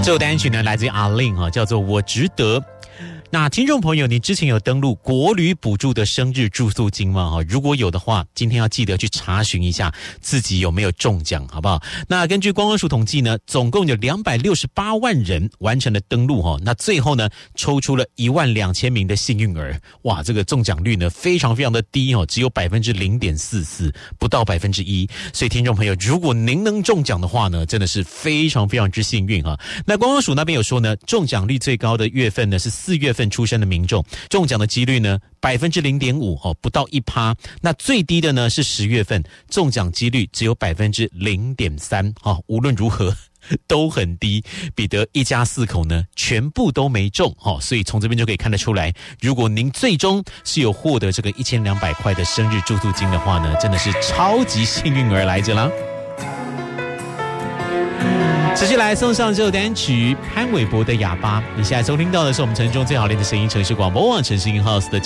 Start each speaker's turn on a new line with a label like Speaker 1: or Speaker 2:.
Speaker 1: 这首单曲呢来自于阿令叫做我值得。那听众朋友，你之前有登录国旅补助的生日住宿金吗？如果有的话，今天要记得去查询一下自己有没有中奖，好不好？那根据观光署统计呢，总共有268万人完成了登录那最后呢抽出了12000名的幸运儿。哇，这个中奖率呢非常非常的低只有 0.44%， 不到 1%。所以听众朋友，如果您能中奖的话呢，真的是非常非常之幸运那观光署那边有说呢，中奖率最高的月份呢是4月份出生的民众，中奖的几率呢 0.5%， 不到 1%。那最低的呢是10月份，中奖几率只有 0.3%。无论如何都很低，比得一家4口呢全部都没中所以从这边就可以看得出来，如果您最终是有获得这个1200块的生日住宿金的话呢，真的是超级幸运儿来着啦。持续来送上这首单曲潘玮柏的哑巴。你现在收听到的是我们城中最好听的声音城市广播网城市 In House 的